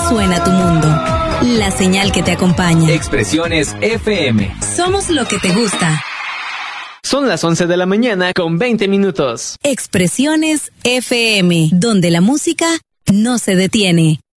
suena tu mundo. La señal que te acompaña. Expresiones FM. Somos lo que te gusta. Son las 11 de la mañana con 20 minutos. Expresiones FM, donde la música no se detiene.